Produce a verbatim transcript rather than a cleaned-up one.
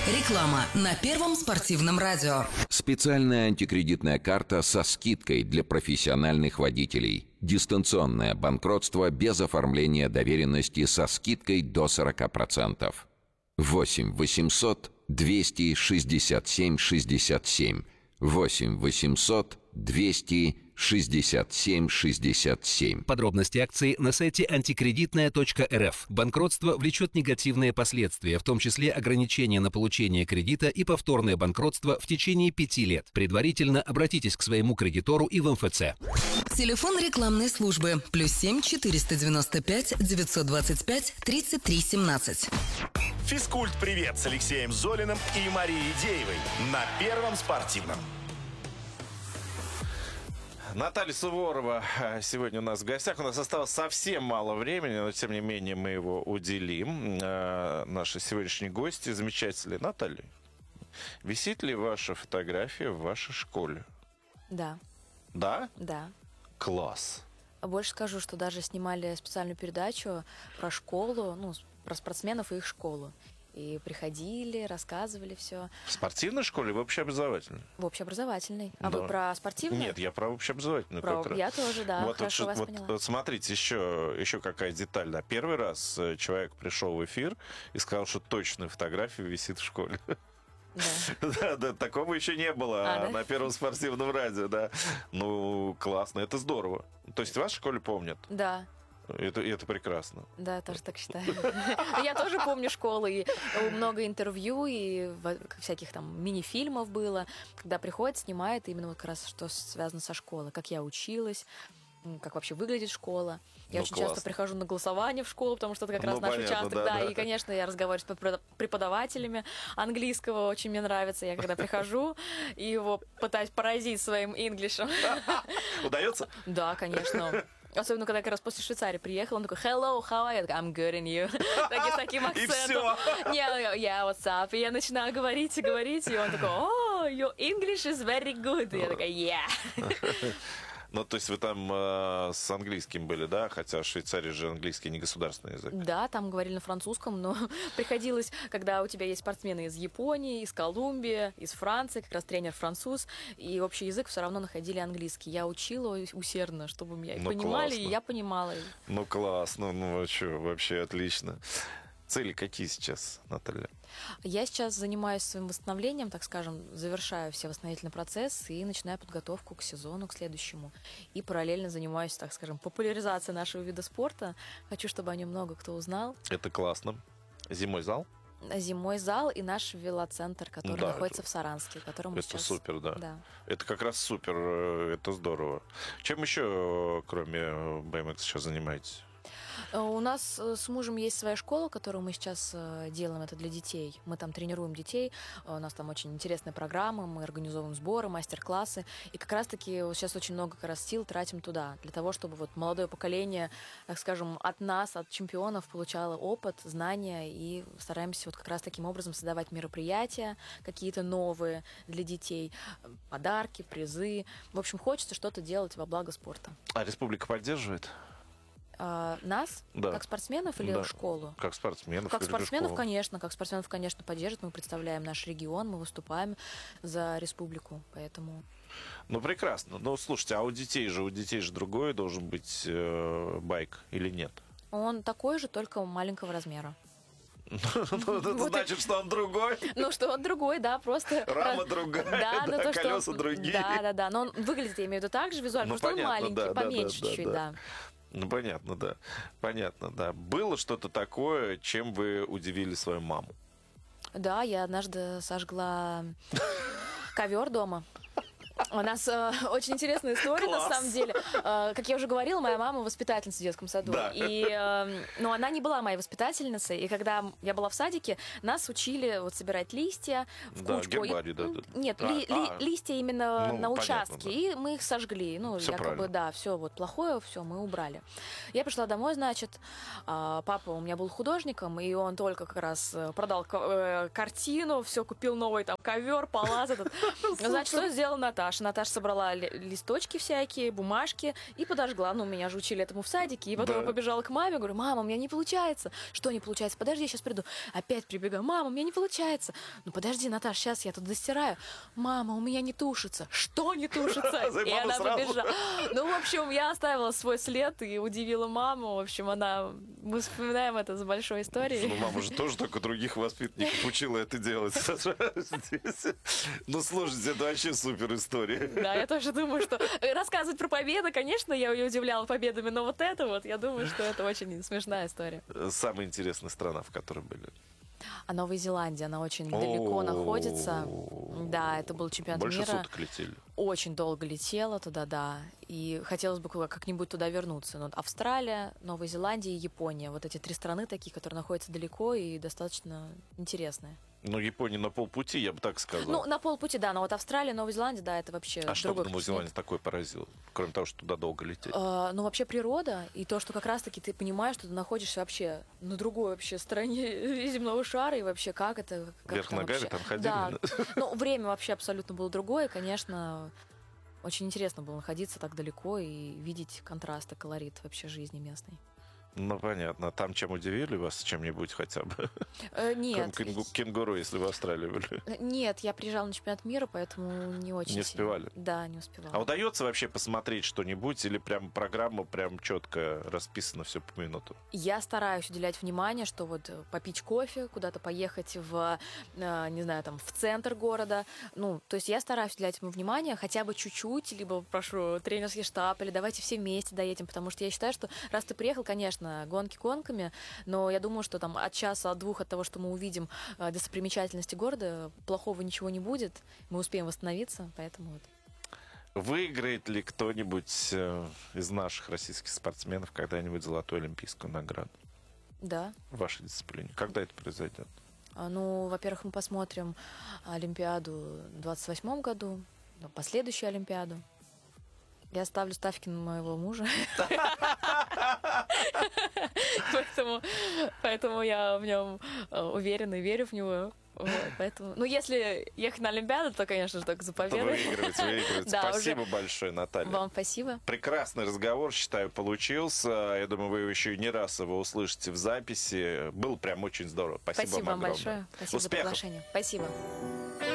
Реклама на Первом спортивном радио. Специальная антикредитная карта со скидкой для профессиональных водителей. Дистанционное банкротство без оформления доверенности со скидкой до сорок процентов. восемь восемьсот двести шестьдесят семь шестьдесят семь. восемь восемьсот двести шестьдесят семь шестьдесят семь. Подробности акции на сайте антикредитная точка эр эф. Банкротство влечет негативные последствия, в том числе ограничения на получение кредита и повторное банкротство в течение пяти лет. Предварительно обратитесь к своему кредитору и в эм эф цэ. Телефон рекламной службы плюс семь четыреста девяносто пять девятьсот двадцать пять тридцать три семнадцать. Физкульт-привет с Алексеем Золиным и Марией Деевой на Первом спортивном. Наталья Суворова сегодня у нас в гостях. У нас осталось совсем мало времени, но тем не менее мы его уделим. Наши сегодняшние гости замечательные. Наталья, висит ли ваша фотография в вашей школе? Да. Да? Да. Класс. Больше скажу, что даже снимали специальную передачу про школу, ну, про спортсменов и их школу. И приходили, рассказывали все. В спортивной школе, в общеобразовательной? В общеобразовательной. А Да. вы про спортивную? Нет, я про общеобразовательную. Про... Как раз. Я тоже, да, вот, хорошо вот, вас вот, поняла. Вот смотрите, еще, еще какая деталь. Да. Первый раз человек пришел в эфир и сказал, что точно фотография висит в школе. Да. Да, да, такого еще не было А, да? на Первом спортивном радио, да. Ну, классно, это здорово. То есть вас в школе помнят? Да. Это, это прекрасно. Да, тоже так считаю. Я тоже помню школу, и много интервью, и всяких там мини-фильмов было, когда приходит, снимает именно вот как раз что связано со школой, как я училась, как вообще выглядит школа. Я Ну, очень классно. часто прихожу на голосование в школу, потому что это как раз Ну, наш понятно, участок, да, да, да. и, конечно, я разговариваю с преподавателями английского, очень мне нравится. Я когда прихожу и его пытаюсь поразить своим инглишем. Удается? Да, конечно. Особенно, когда я как раз после Швейцарии приехала, он такой, hello, how are you? Я такая, I'm good, and you? Так, с таким И акцентом. всё. Не, yeah, what's up? И я начинаю говорить и говорить, и он такой, oh, your English is very good. И я такая, yeah. Ну, то есть вы там э, с английским были, да? Хотя в Швейцарии же английский не государственный язык. Да, там говорили на французском, но приходилось, когда у тебя есть спортсмены из Японии, из Колумбии, из Франции, как раз тренер француз, и общий язык все равно находили английский. Я учила усердно, чтобы меня Ну, понимали, классно. и я понимала. Ну, классно, ну, а что, вообще отлично. Цели какие сейчас, Наталья? Я сейчас занимаюсь своим восстановлением, так скажем, завершаю все восстановительный процесс и начинаю подготовку к сезону, к следующему. И параллельно занимаюсь, так скажем, популяризацией нашего вида спорта. Хочу, чтобы о нем много кто узнал. Это классно. Зимой зал? Зимой зал и наш велоцентр, который Да, находится это- в Саранске, который мы Это сейчас... супер, да. Да. Это как раз супер, э, это здорово. Чем еще, кроме бэ эм икс, сейчас занимаетесь? У нас э, с мужем есть своя школа, которую мы сейчас э, делаем, это для детей. Мы там тренируем детей, у нас там очень интересная программа, мы организовываем сборы, мастер-классы. И как раз-таки вот сейчас очень много как раз сил тратим туда, для того, чтобы вот молодое поколение, так скажем, от нас, от чемпионов получало опыт, знания, и стараемся вот как раз таким образом создавать мероприятия какие-то новые для детей, подарки, призы. В общем, хочется что-то делать во благо спорта. А республика поддерживает? А, нас, Да. как спортсменов или Да. школу? Как спортсменов? Как или спортсменов, школу? конечно, как спортсменов, конечно, поддержат. Мы представляем наш регион, мы выступаем за республику, поэтому... Ну, прекрасно. Ну, слушайте, а у детей же, у детей же другой должен быть э, байк или нет? Он такой же, только маленького размера. Ну, это значит, что он другой. Ну, что он другой, да, просто... Рама другая, Да, да, ну то, что... колеса другие. Да, да, да, но он выглядит, я имею в виду, так же визуально, Ну, просто он понятно, маленький, да, да, поменьше да, чуть-чуть, да. да. Ну, понятно, да. Понятно, да. Было что-то такое, чем вы удивили свою маму? Да, я однажды сожгла ковер дома. У нас э, очень интересная история, Класс. на самом деле. Э, как я уже говорила, моя мама воспитательница в детском саду. Да. И, э, но она не была моей воспитательницей. И когда я была в садике, нас учили вот собирать листья в Да, кучку. И- гербарий, да, да. Нет, А, ли- ли- а. листья именно Ну, на понятно, участке. да. И мы их сожгли. Ну, Всё якобы, правильно. да, все вот плохое, все мы убрали. Я пришла домой, значит, а, папа у меня был художником, и он только как раз э, продал ка- э, картину, все, купил новый там ковер, палас этот. Значит, что сделала Наташа? Наташа собрала ли- листочки всякие, бумажки и подожгла. Ну, меня же учили этому в садике. И потом Да. я побежала к маме, говорю: мама, у меня не получается. Что не получается? Подожди, я сейчас приду. Опять прибегаю: мама, у меня не получается. Ну, подожди, Наташа, сейчас я тут достираю. Мама, у меня не тушится. Что не тушится? За И маму она сразу. побежала. Ну, в общем, я оставила свой след и удивила маму. В общем, она... Мы вспоминаем это с большой историей. Ну, мама же тоже только других воспитанников учила это делать. Здесь. Ну, слушайте, это вообще супер история. Да, я тоже думаю, что рассказывать про победы, конечно, я ее удивляла победами, но вот это вот, я думаю, что это очень смешная история. Самая интересная страна, в которой были. А Новая Зеландия, она очень далеко О, находится. Да, это был чемпионат Больше мира. суток летели. Очень долго летела туда, да. И хотелось бы как-нибудь туда вернуться. Но Австралия, Новая Зеландия и Япония. Вот эти три страны такие, которые находятся далеко и достаточно интересные. Ну, Япония на полпути, я бы так сказал. Ну, на полпути, да. Но вот Австралия, Новая Зеландия, да, это вообще а что в другой Новой континент. Зеландии такое поразило? Кроме того, что туда долго лететь. А, ну, вообще природа и то, что как раз-таки ты понимаешь, что ты находишься вообще на другой вообще стороне земного шара, и вообще как это... Как Вверх там ногами вообще... там ходили? Да. Ну, время вообще абсолютно было другое, и, конечно, очень интересно было находиться так далеко и видеть контраст и колорит вообще жизни местной. Ну, понятно. Там чем удивили вас? Чем-нибудь хотя бы? Э, нет. Кроме кенгу- кенгуру, если вы в Австралии были. Нет, я приезжала на чемпионат мира, поэтому не очень... Не сильно. успевали? Да, не успевала. А удается вообще посмотреть что-нибудь? Или прям программа прям четко расписана все по минуту? Я стараюсь уделять внимание, что вот э, попить кофе, куда-то поехать в, э, не знаю, там, в центр города. Ну, то есть я стараюсь уделять ему внимание хотя бы чуть-чуть, либо прошу тренерский штаб, или давайте все вместе доедем, потому что я считаю, что раз ты приехал, конечно, гонки гонками, но я думаю, что там от часа, от двух от того, что мы увидим э, достопримечательности города, плохого ничего не будет, мы успеем восстановиться, поэтому вот. Выиграет ли кто-нибудь э, из наших российских спортсменов когда-нибудь золотую олимпийскую награду Да. в вашей дисциплине? Когда это произойдет? А, Ну, во-первых, мы посмотрим Олимпиаду в двадцать восьмом году, ну, последующую Олимпиаду. Я ставлю ставки на моего мужа. Поэтому, поэтому я в нем э, уверена и верю в него. Вот, поэтому, ну, если ехать на Олимпиаду, то, конечно же, только за победой. Выигрывать, выигрывать. Да, Спасибо уже. большое, Наталья. Вам спасибо. Прекрасный разговор, считаю, получился. Я думаю, вы еще не раз его услышите в записи. Было прям очень здорово. Спасибо, Спасибо вам вам огромное. большое. Спасибо за Успехов. приглашение. Спасибо.